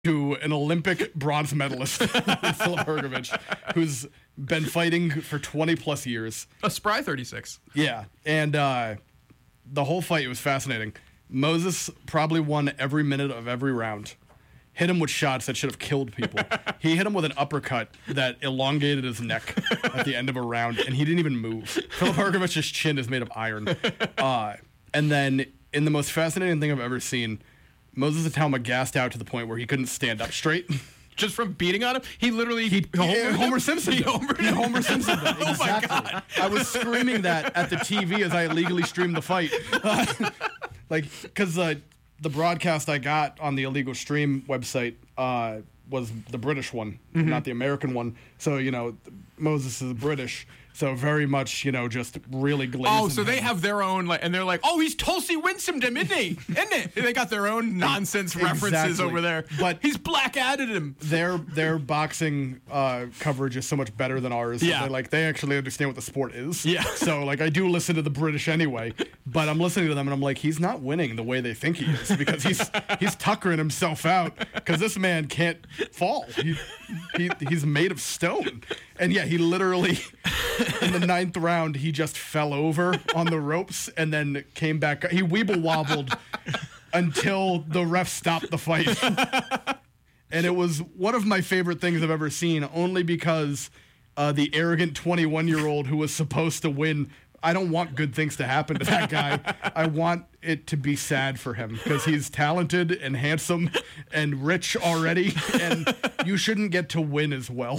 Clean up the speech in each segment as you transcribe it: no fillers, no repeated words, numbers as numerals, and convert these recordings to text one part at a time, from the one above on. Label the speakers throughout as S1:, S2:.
S1: to an Olympic bronze medalist, Filip Hrgović, who's been fighting for 20 plus years.
S2: A spry 36.
S1: Yeah, and the whole fight was fascinating. Moses probably won every minute of every round. Hit him with shots that should have killed people. He hit him with an uppercut that elongated his neck at the end of a round, and he didn't even move. Filip Hrgovic's chin is made of iron. And then, in the most fascinating thing I've ever seen, Moses Itauma gassed out to the point where he couldn't stand up straight.
S2: Just from beating on him? He literally...
S1: Homer Simpson. Homer Simpson. Exactly.
S2: Oh, my God.
S1: I was screaming that at the TV as I illegally streamed the fight. Because the broadcast I got on the illegal stream website was the British one, not the American one. So, Moses is British. So very much, just really glazed.
S2: Oh, so they have their own, and they're like, oh, he's Tulsi Winsome him, isn't he? Isn't it? They got their own nonsense references over there.
S1: But
S2: he's black-added him.
S1: Their boxing coverage is so much better than ours.
S2: Yeah.
S1: They actually understand what the sport is.
S2: Yeah.
S1: So, I do listen to the British anyway, but I'm listening to them and I'm like, he's not winning the way they think he is because he's tuckering himself out because this man can't fall. He's made of stone. And yeah, he literally... in the 9th round, he just fell over on the ropes and then came back. He weeble wobbled until the ref stopped the fight. And it was one of my favorite things I've ever seen, only because the arrogant 21-year-old who was supposed to win. I don't want good things to happen to that guy. I want it to be sad for him because he's talented and handsome and rich already, and you shouldn't get to win as well.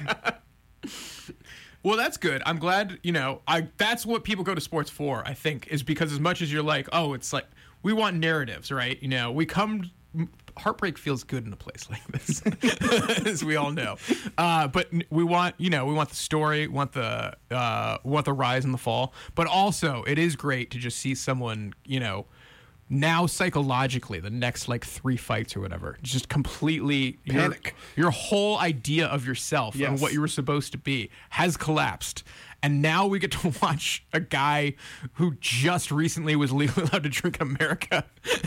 S2: Well, that's good. I'm glad, that's what people go to sports for, I think, is because as much as you're like, oh, it's like, we want narratives, right? Heartbreak feels good in a place like this, as we all know. But we want the story, want the rise and the fall. But also, it is great to just see someone, now psychologically, the next 3 fights or whatever, just completely
S1: panic.
S2: Your whole idea of yourself and what you were supposed to be has collapsed. And now we get to watch a guy who just recently was legally allowed to drink in America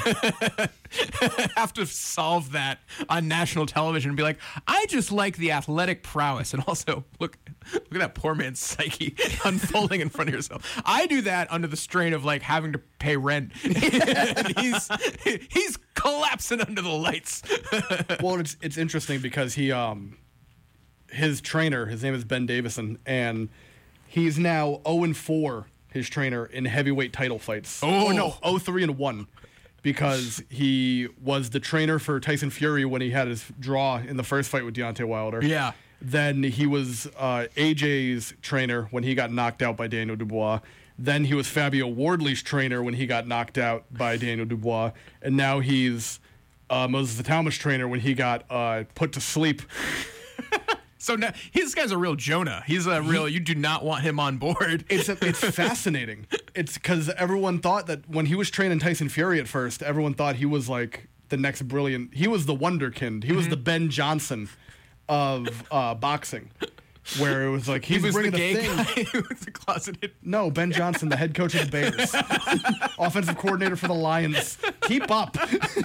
S2: have to solve that on national television and be like, I just like the athletic prowess. And also, look at that poor man's psyche unfolding in front of yourself. I do that under the strain of having to pay rent. And he's collapsing under the lights.
S1: Well, it's interesting because his trainer, his name is Ben Davison, and he's now 0-4, his trainer, in heavyweight title fights.
S2: Oh,
S1: no, 0-3-1, because he was the trainer for Tyson Fury when he had his draw in the first fight with Deontay Wilder.
S2: Yeah.
S1: Then he was AJ's trainer when he got knocked out by Daniel Dubois. Then he was Fabio Wardley's trainer when he got knocked out by Daniel Dubois. And now he's Moses Itauma's trainer when he got put to sleep.
S2: So now, this guy's a real Jonah. He's a real, you do not want him on board.
S1: It's fascinating. It's because everyone thought that when he was training Tyson Fury at first, everyone thought he was the next brilliant. He was the wonderkind. He was the Ben Johnson of boxing. Where it was he's
S2: he was
S1: bringing
S2: the gay
S1: thing.
S2: guy who was the closeted.
S1: No, Ben Johnson, the head coach of the Bears. Offensive coordinator for the Lions. Keep up.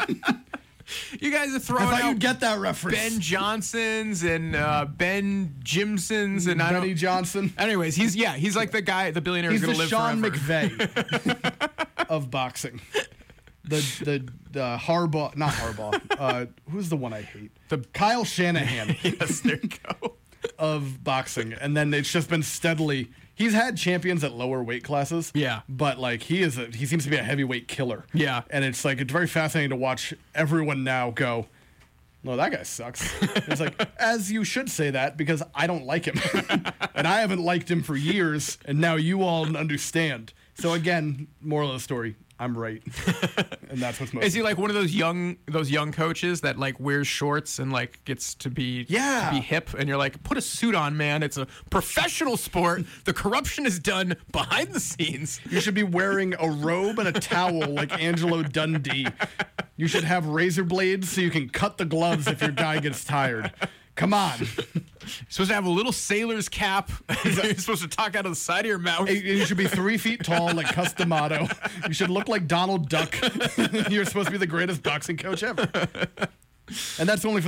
S2: You guys are throwing
S1: out.
S2: out
S1: You get that reference.
S2: Ben Johnsons and Ben Jimsons and
S1: Benny Johnson.
S2: Anyways, he's like the guy, the billionaire who's going to live
S1: Sean
S2: forever.
S1: McVay of boxing. The Harbaugh, not Harbaugh. Who's the one I hate? The Kyle Shanahan.
S2: Yes, there you go.
S1: Of boxing, and then it's just been steadily. He's had champions at lower weight classes.
S2: Yeah.
S1: But he seems to be a heavyweight killer.
S2: Yeah.
S1: And it's it's very fascinating to watch everyone now go, no, that guy sucks. It's as you should say that because I don't like him. And I haven't liked him for years, and now you all understand. So again, moral of the story, I'm right. And that's what's most.
S2: Is he one of those young coaches that wears shorts and gets to be hip, and you're put a suit on, man. It's a professional sport. The corruption is done behind the scenes.
S1: You should be wearing a robe and a towel like Angelo Dundee. You should have razor blades so you can cut the gloves if your guy gets tired. Come on.
S2: You're supposed to have a little sailor's cap. You're supposed to talk out of the side of your mouth.
S1: You should be 3 feet tall like Cus D'Amato. You should look like Donald Duck. You're supposed to be the greatest boxing coach ever. And that's only for